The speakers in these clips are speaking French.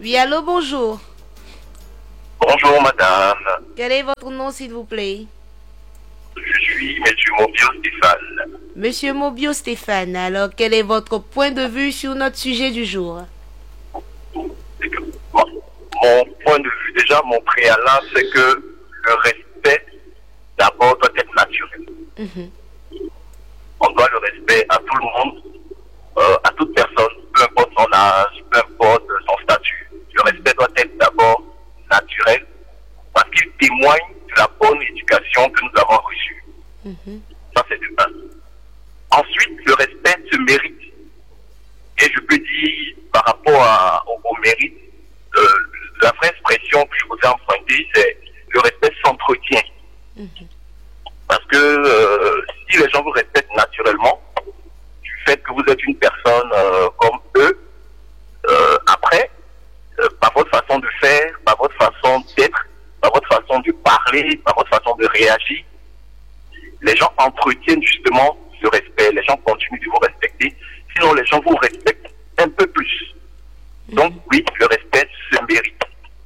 Oui, allô, bonjour. Bonjour madame, Quel est votre nom, s'il vous plaît? je suis Monsieur Mobio Stéphane. Monsieur Mobio Stéphane, alors quel est votre point de vue sur notre sujet du jour? C'est que, mon point de vue, déjà mon préalable, c'est que le respect d'abord doit être naturel. Mhm. On doit le respect à tout le monde, à toute personne, peu importe son âge, peu importe son statut. Le respect doit être d'abord naturel parce qu'il témoigne de la bonne éducation que nous avons reçue. Mhm. Ça, c'est de base. Ensuite, le respect se mérite. Et je peux dire, par rapport au mérite, la vraie expression que je voudrais emprunter, c'est le respect s'entretient. Mhm. Parce que si les gens vous respectent naturellement, du fait que vous êtes une personne comme eux, après, par votre façon de faire, par votre façon d'être, par votre façon de parler, par votre façon de réagir, les gens entretiennent justement ce respect, les gens continuent de vous respecter, sinon les gens vous respectent un peu plus. Donc oui, le respect se mérite.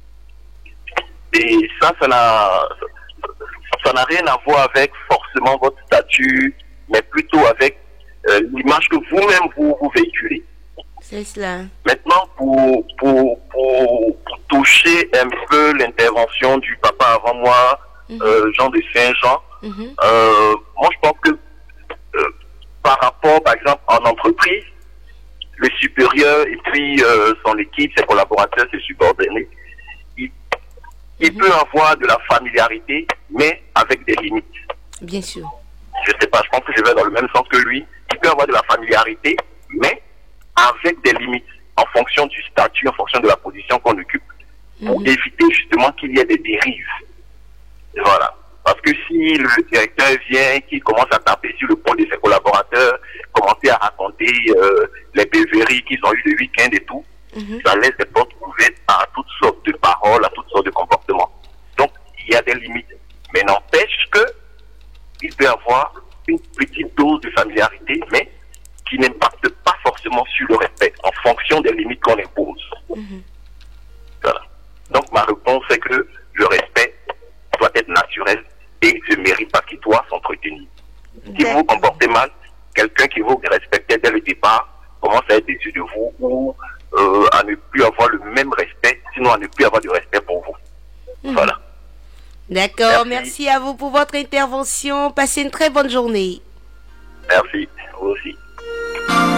Et ça n'a rien à voir avec forcément votre statut, mais plutôt avec l'image que vous-même vous véhiculez. C'est cela. Maintenant, pour toucher un peu l'intervention du papa avant moi, Jean de Saint-Jean, Mhm. moi je pense que par rapport, par exemple, en entreprise, le supérieur et puis son équipe, ses collaborateurs, ses subordonnés, il peut avoir de la familiarité, mais avec des limites. Bien sûr. Je sais pas, je pense que je vais dans le même sens que lui. Il peut avoir de la familiarité, mais avec des limites, en fonction du statut, en fonction de la position qu'on occupe, pour éviter justement qu'il y ait des dérives. Voilà. Parce que si le directeur vient, qui commence à taper sur le poing de ses collaborateurs, commencer à raconter les bévéries qu'ils ont eu le week-end et tout, ça laisse des portes ouvertes à toutes sortes de paroles, à toutes sortes de comportements. Donc, il y a des limites. Mais n'empêche que il peut y avoir une petite dose de familiarité, mais qui n'impacte pas forcément sur le respect, en fonction des limites qu'on impose. Voilà. Donc, ma réponse est que le respect doit être naturel et il se mérite parce qu'il doit s'entretenir. Si vous vous comportez mal, quelqu'un qui vous respectait dès le départ commence à être déçu de vous ou à ne plus avoir le même respect, sinon à ne plus avoir de respect pour vous. Voilà. D'accord, Merci. merci à vous pour votre intervention. Passez une très bonne journée. Merci. Vous aussi.